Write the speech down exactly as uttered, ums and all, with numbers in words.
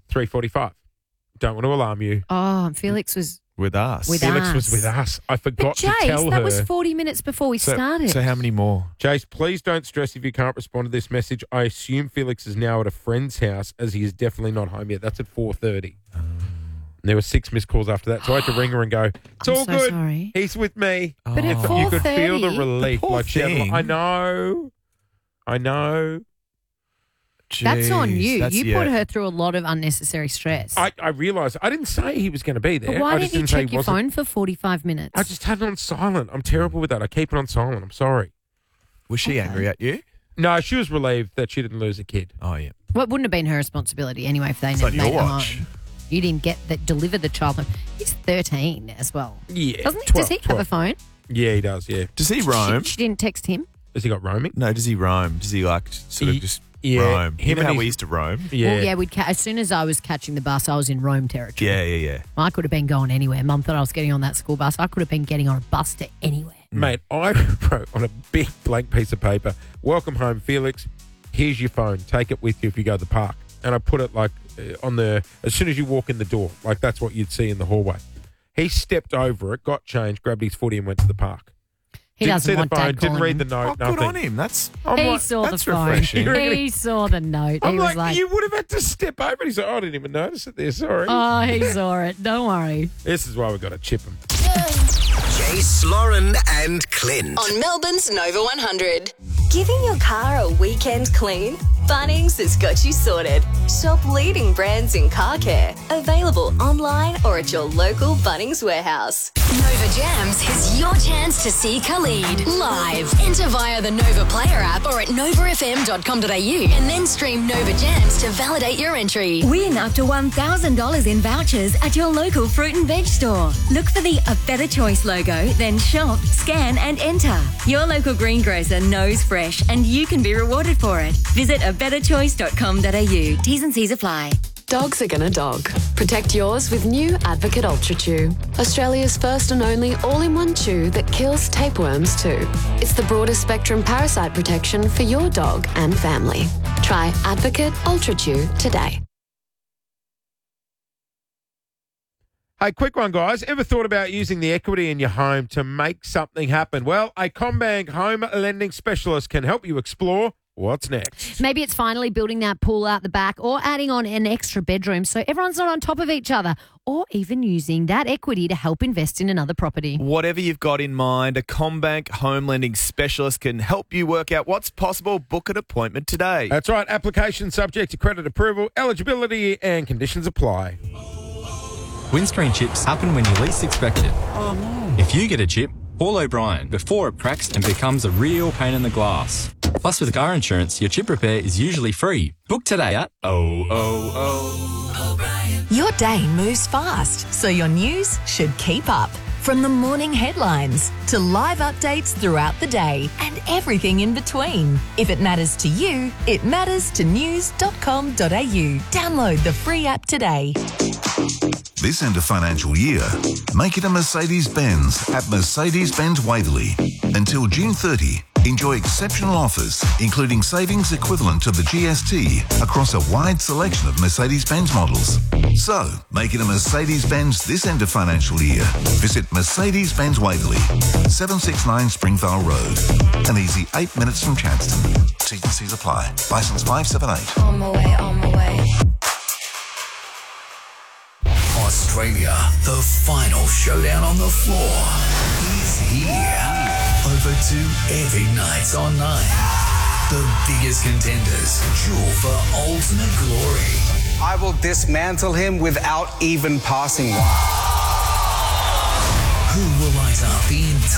three forty-five. Don't want to alarm you. Oh, Felix was With us. With Felix us. was with us. I forgot But Jace, to tell that her. was forty minutes before we so, started. so how many more? Jace, please don't stress if you can't respond to this message. I assume Felix is now at a friend's house as he is definitely not home yet. That's at four thirty. There were six missed calls after that, so I had to ring her and go, it's I'm all so good. sorry. He's with me. But at Oh. You could feel the four thirty, relief. The poor like she had, thing. I know. I know. That's on Jeez, you. that's- You yeah. put her through a lot of unnecessary stress. I, I realised I didn't say he was going to be there. but why I didn't just you didn't say check he your wasn't. phone for forty-five minutes? I just had it on silent. I'm terrible with that. I keep it on silent. I'm sorry. Was she Okay. angry at you? No, she was relieved that she didn't lose a kid. Oh, yeah. Well, it wouldn't have been her responsibility anyway if they It's never on your made it watch. home. You didn't get that, deliver the child home. He's thirteen as well. Yeah. Doesn't he? twelve, Does he have twelve. a phone? Yeah, he does, yeah. Does he roam? She, she didn't text him. Has he got roaming? No, does he roam? Does he like sort He- of just yeah, roam? You him know and how his- we used to roam? Yeah. Well, yeah, we'd ca- as soon as I was catching the bus, I was in Rome territory. Yeah, yeah, yeah. I could have been going anywhere. Mum thought I was getting on that school bus. I could have been getting on a bus to anywhere. Mate, I wrote on a big blank piece of paper, welcome home, Felix. Here's your phone. Take it with you if you go to the park. And I put it like uh, on the, as soon as you walk in the door, like that's what you'd see in the hallway. He stepped over it, got changed, grabbed his footy and went to the park. He didn't doesn't see want the phone, Dad didn't calling read him. the note, Oh, nothing. good on him. That's I'm He like, saw the that's phone. refreshing. He saw the note. I'm he like, was like, you would have had to step over. He's like, oh, I didn't even notice it there, sorry. oh, he saw it. Don't worry. This is why we've got to chip him. Jace, Lauren, and Clint. On Melbourne's Nova one hundred. Giving your car a weekend clean? Bunnings has got you sorted. Shop leading brands in car care. Available online or at your local Bunnings warehouse. Nova Jams is your chance to see Khalid live. Enter via the Nova Player app or at nova f m dot com dot a u and then stream Nova Jams to validate your entry. Win up to one thousand dollars in vouchers at your local fruit and veg store. Look for the A Better Choice logo, then shop, scan and enter. Your local greengrocer knows fresh and you can be rewarded for it. Visit a better choice dot com dot a u. T's and C's apply. Dogs are gonna dog. Protect yours with new Advocate Ultra Chew. Australia's first and only all-in-one chew that kills tapeworms too. It's the broadest spectrum parasite protection for your dog and family. Try Advocate Ultra Chew today. Hey, quick one, guys. Ever thought about using the equity in your home to make something happen? Well, a CommBank home lending specialist can help you explore what's next. Maybe it's finally building that pool out the back or adding on an extra bedroom so everyone's not on top of each other, or even using that equity to help invest in another property. Whatever you've got in mind, a CommBank home lending specialist can help you work out what's possible. Book an appointment today. That's right. Application subject to credit approval, eligibility and conditions apply. Windscreen chips happen when you least expect it. Oh no. If you get a chip, call O'Brien before it cracks and becomes a real pain in the glass. Plus, with car insurance, your chip repair is usually free. Book today at oh oh oh. Your day moves fast, so your news should keep up. From the morning headlines to live updates throughout the day and everything in between. If it matters to you, it matters to news dot com dot a u. Download the free app today. This end of financial year, make it a Mercedes-Benz at Mercedes-Benz Waverley. Until June thirtieth, enjoy exceptional offers, including savings equivalent to the G S T across a wide selection of Mercedes-Benz models. So, make it a Mercedes-Benz this end of financial year. Visit Mercedes-Benz Waverley, seven sixty-nine Springvale Road. An easy eight minutes from Chadstone. T's and C's apply. Licence five seven eight. On my way, on my way. Australia, the final showdown on the floor is here. Over two heavy nights on nine. The biggest contenders duel for ultimate glory. I will dismantle him without even passing one. Who will light up the entire